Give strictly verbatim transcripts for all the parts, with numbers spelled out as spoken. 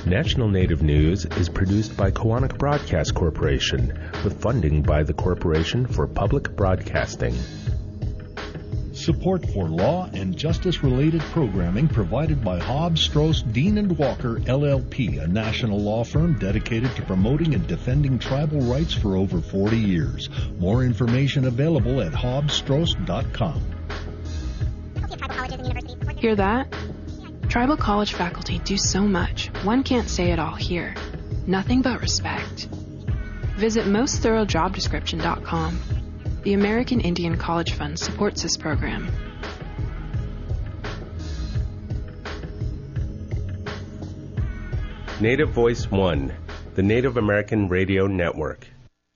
National Native News is produced by Koahnic Broadcast Corporation with funding by the Corporation for Public Broadcasting. Support for law and justice-related programming provided by Hobbs, Strauss, Dean and Walker, L L P, a national law firm dedicated to promoting and defending tribal rights for over forty years. More information available at hobbs strauss dot com. Hear that? Tribal college faculty do so much, one can't say it all here. Nothing but respect. Visit most thorough job description dot com. The American Indian College Fund supports this program. Native Voice One, the Native American Radio Network.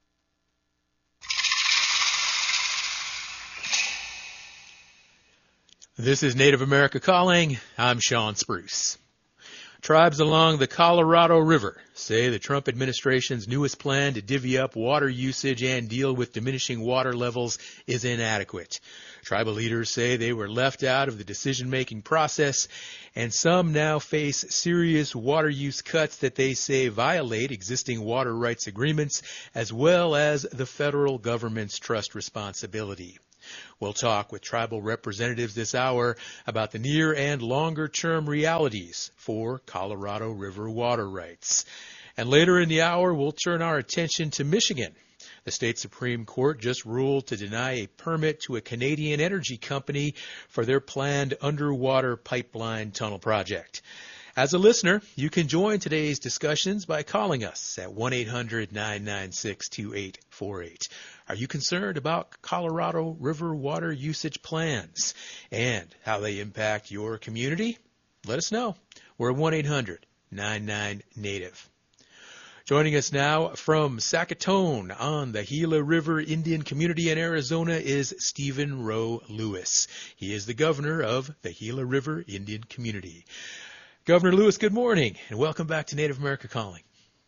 This is Native America Calling. I'm Sean Spruce. Tribes along the Colorado River say the Trump administration's newest plan to divvy up water usage and deal with diminishing water levels is inadequate. Tribal leaders say they were left out of the decision-making process, and some now face serious water use cuts that they say violate existing water rights agreements as well as the federal government's trust responsibility. We'll talk with tribal representatives this hour about the near and longer-term realities for Colorado River water rights. And later in the hour, we'll turn our attention to Michigan. The state Supreme Court just ruled to deny a permit to a Canadian energy company for their planned underwater pipeline tunnel project. As a listener, you can join today's discussions by calling us at one eight hundred nine nine six two eight four eight. Are you concerned about Colorado River water usage plans and how they impact your community? Let us know. We're at one eight hundred nine nine native. Joining us now from Sackatone on the Gila River Indian Community in Arizona is Stephen Rowe Lewis. He is the governor of the Gila River Indian Community. Governor Lewis, good morning, and welcome back to Native America Calling.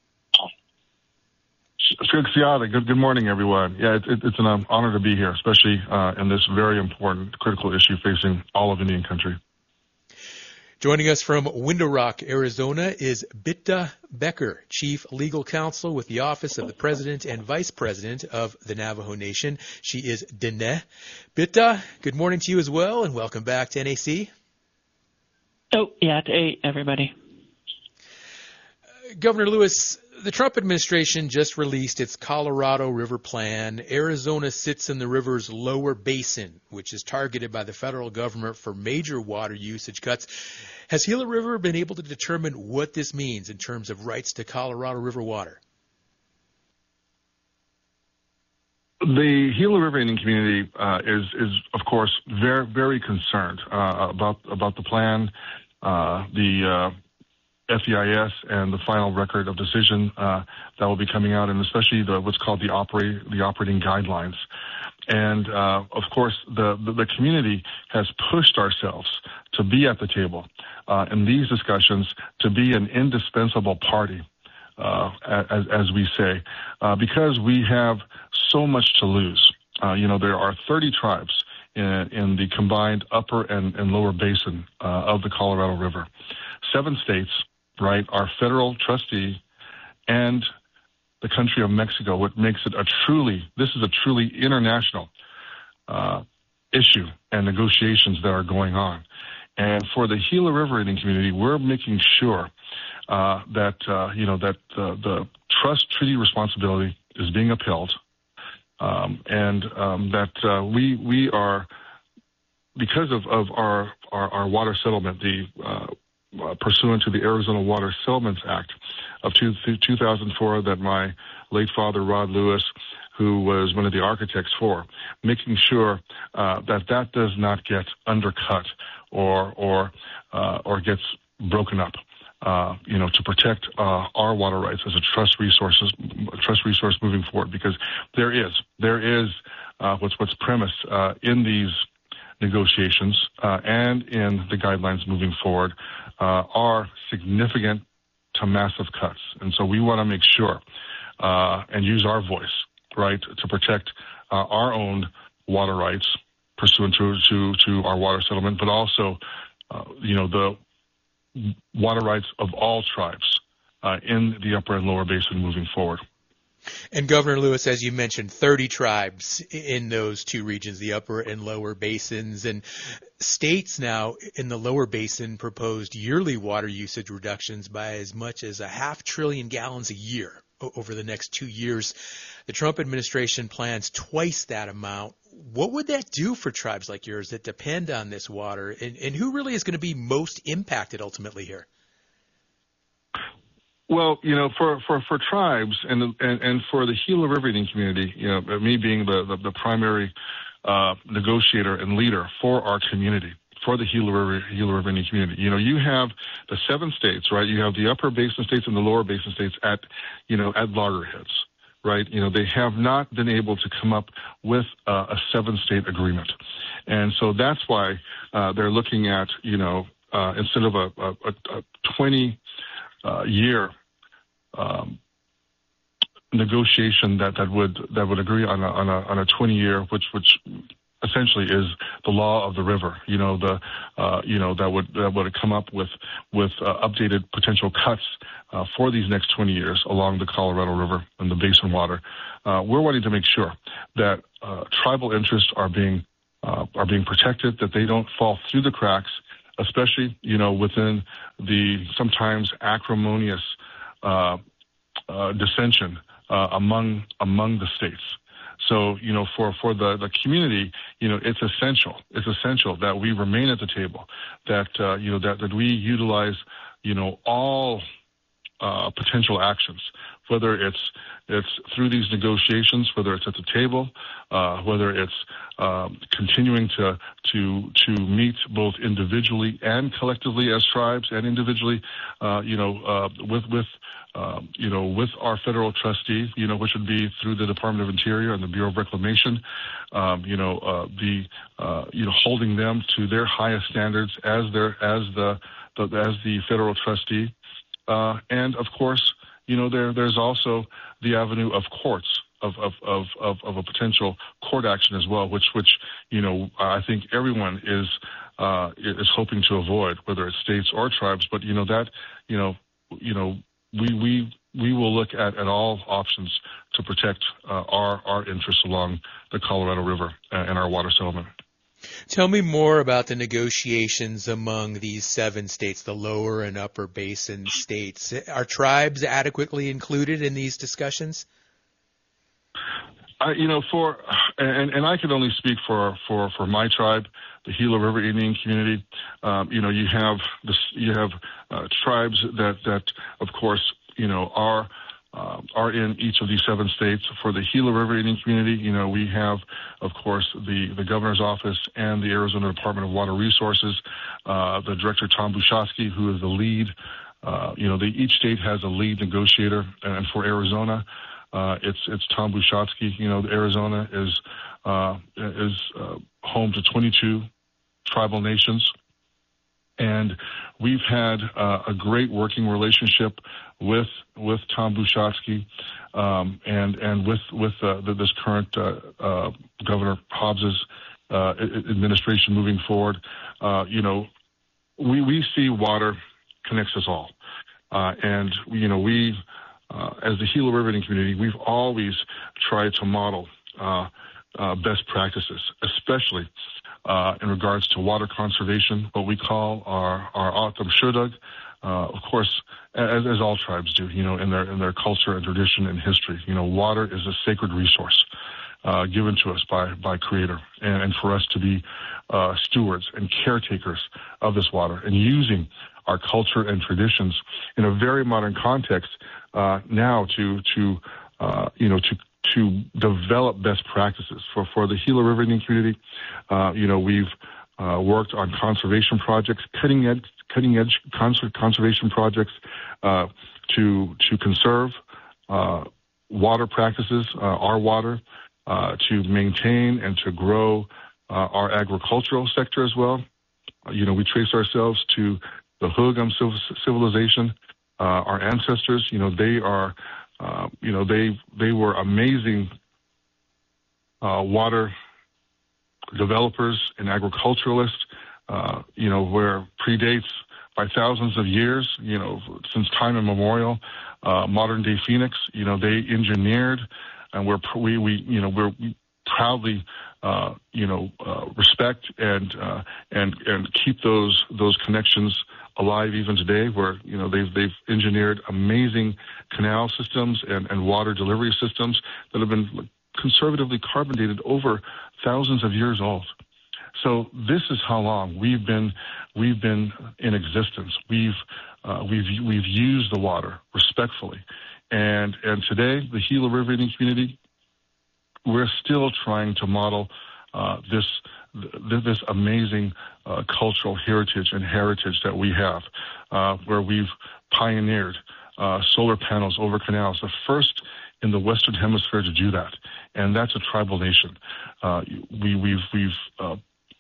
Good, good morning, everyone. Yeah, it, it, it's an honor to be here, especially uh, in this very important, critical issue facing all of Indian country. Joining us from Window Rock, Arizona, is Bitta Becker, Chief Legal Counsel with the Office of the President and Vice President of the Navajo Nation. She is Diné. Bitta, good morning to you as well, and welcome back to N A C. Oh, yeah, to eight, everybody. Uh, Governor Lewis, the Trump administration just released its Colorado River Plan. Arizona sits in the river's lower basin, which is targeted by the federal government for major water usage cuts. Has Gila River been able to determine what this means in terms of rights to Colorado River water? The Gila River Indian community uh, is, is, of course, very, very concerned uh, about about the plan, uh, the uh, F E I S, and the final record of decision uh, that will be coming out, and especially the, what's called the operate the operating guidelines. And uh, of course, the, the the community has pushed ourselves to be at the table uh, in these discussions, to be an indispensable party, uh, as as we say, uh, because we have so much to lose. Uh, you know, there are thirty tribes in, in the combined upper and, and lower basin uh, of the Colorado River. Seven states, right, are federal trustee, and the country of Mexico, what makes it a truly, this is a truly international uh, issue and negotiations that are going on. And for the Gila River Indian community, we're making sure uh, that, uh, you know, that uh, the trust treaty responsibility is being upheld. Um, and um, that uh, we we are, because of, of our, our, our water settlement, the uh, uh, pursuant to the Arizona Water Settlements Act of two, two thousand four that my late father, Rod Lewis, who was one of the architects for, making sure uh, that that does not get undercut or or uh, or gets broken up. Uh, you know, to protect uh, our water rights as a trust resources trust resource moving forward, because there is there is uh, what's what's premised uh, in these negotiations uh, and in the guidelines moving forward uh, are significant to massive cuts, and so we want to make sure uh, and use our voice, right, to protect uh, our own water rights pursuant to to, to our water settlement, but also uh, you know the water rights of all tribes uh, in the upper and lower basin moving forward. And Governor Lewis, as you mentioned, thirty tribes in those two regions, the upper and lower basins. And states now in the lower basin proposed yearly water usage reductions by as much as a half trillion gallons a year over the next two years. The Trump administration plans twice that amount. What would that do for tribes like yours that depend on this water? And, and who really is going to be most impacted ultimately here? Well, you know, for, for, for tribes and, and and for the Gila River Indian community, you know, me being the, the, the primary uh, negotiator and leader for our community, for the Gila River, Gila River Indian community, you know, you have the seven states, right? You have the upper basin states and the lower basin states at, you know, at loggerheads, right? You know, they have not been able to come up with uh, a seven-state agreement. And so that's why uh, they're looking at, you know, uh, instead of a, a, a twenty-year Um, negotiation that, that would that would agree on a on a on a twenty year, which which essentially is the law of the river. You know the uh, you know that would that would come up with with uh, updated potential cuts uh, for these next twenty years along the Colorado River and the basin water. Uh, we're wanting to make sure that uh, tribal interests are being uh, are being protected, that they don't fall through the cracks, especially you know within the sometimes acrimonious Uh, uh, dissension uh, among among the states. So, you know, for, for the, the community, you know, it's essential. It's essential that we remain at the table, that, uh, you know, that, that we utilize, you know, all uh, potential actions, whether it's it's through these negotiations, whether it's at the table, uh, whether it's um, continuing to to to meet both individually and collectively as tribes, and individually, uh, you know, uh, with with um, you know with our federal trustee, you know, which would be through the Department of Interior and the Bureau of Reclamation, um, you know, uh, the uh, you know holding them to their highest standards as their as the, the as the federal trustee, uh, and of course, you know, there there's also the avenue of courts, of, of, of, of, of a potential court action as well, which, which, you know, I think everyone is, uh, is hoping to avoid, whether it's states or tribes. But, you know, that, you know, you know, we, we, we will look at, at all options to protect uh, our, our interests along the Colorado River and our water settlement. Tell me more about the negotiations among these seven states, the lower and upper basin states. Are tribes adequately included in these discussions? Uh, you know, for and, and I can only speak for, for, for my tribe, the Gila River Indian community. Um, you know, you have this, you have uh, tribes that that of course you know are. Uh, are in each of these seven states. For the Gila River Indian community, you know, we have, of course, the, the governor's office and the Arizona Department of Water Resources, uh, the director, Tom Bushosky, who is the lead. Uh, you know, the, each state has a lead negotiator, and for Arizona, uh, it's it's Tom Bushosky. You know, Arizona is uh, is uh, home to twenty-two tribal nations. And we've had uh, a great working relationship with with Tom Bushosky um, and and with with uh, the, this current uh, uh, Governor Hobbs's uh, administration moving forward. Uh, you know, we we see water connects us all, uh, and you know we uh, as the Gila River Indian community, we've always tried to model uh, uh, best practices, especially Uh, in regards to water conservation, what we call our our Atam Shudug, uh, of course, as, as all tribes do, you know, in their in their culture and tradition and history. You know, water is a sacred resource uh, given to us by by Creator, and, and for us to be uh, stewards and caretakers of this water, and using our culture and traditions in a very modern context uh, now to to uh, you know to. to develop best practices for, for the Gila River Indian community. Uh, you know, we've uh, worked on conservation projects, cutting edge, cutting edge cons- conservation projects uh, to to conserve uh, water practices, uh, our water, uh, to maintain and to grow uh, our agricultural sector as well. Uh, you know, we trace ourselves to the Hugam civilization. Uh, our ancestors, you know, they are Uh, you know, they they were amazing uh, water developers and agriculturalists, uh, you know, where predates by thousands of years, you know, since time immemorial. Uh, modern day Phoenix, you know, they engineered, and we're we we you know we're we proudly uh, you know uh, respect and uh, and and keep those those connections alive even today. Where you know they've they've engineered amazing canal systems and, and water delivery systems that have been conservatively carbon dated over thousands of years old. So this is how long we've been we've been in existence. We've uh, we've we've used the water respectfully, and and today the Gila River Indian community, we're still trying to model uh, this this amazing uh, cultural heritage and heritage that we have, uh, where we've pioneered uh, solar panels over canals, the first in the Western Hemisphere to do that, and that's a tribal nation. Uh, we we've we've uh,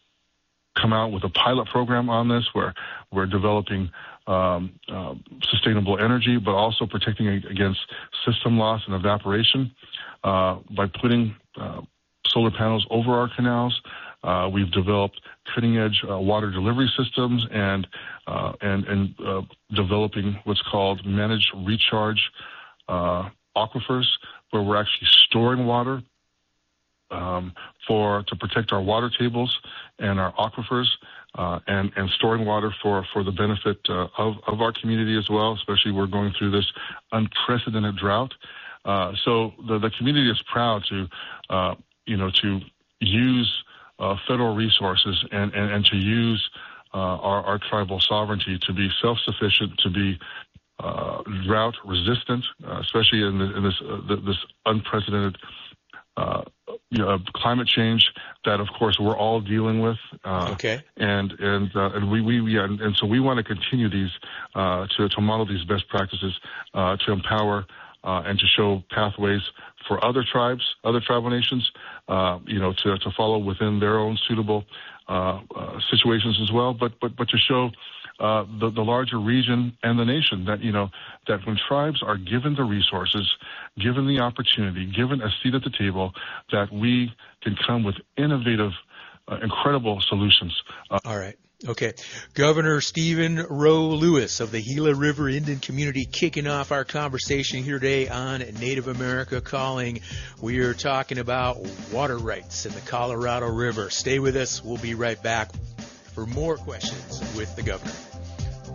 come out with a pilot program on this, where we're developing um, uh, sustainable energy, but also protecting against system loss and evaporation uh, by putting uh, solar panels over our canals. Uh, we've developed cutting-edge uh, water delivery systems and uh, and and uh, developing what's called managed recharge uh, aquifers, where we're actually storing water Um, for to protect our water tables and our aquifers, uh, and and storing water for for the benefit uh, of of our community as well. Especially, we're going through this unprecedented drought, uh, so the the community is proud to uh, you know to use uh, federal resources and, and and to use uh, our our tribal sovereignty to be self-sufficient, to be uh, drought resistant, uh, especially in, the, in this uh, this unprecedented Uh, you know, climate change that, of course, we're all dealing with. Uh, okay. And and uh, and we we yeah, and, and so we want to continue these uh, to to model these best practices uh, to empower uh, and to show pathways for other tribes, other tribal nations, uh, you know, to to follow within their own suitable uh, uh, situations as well. But but but to show Uh, the, the larger region and the nation that, you know, that when tribes are given the resources, given the opportunity, given a seat at the table, that we can come with innovative, uh, incredible solutions. Uh, All right. Okay. Governor Stephen Rowe Lewis of the Gila River Indian Community kicking off our conversation here today on Native America Calling. We are talking about water rights in the Colorado River. Stay with us. We'll be right back for more questions with the governor.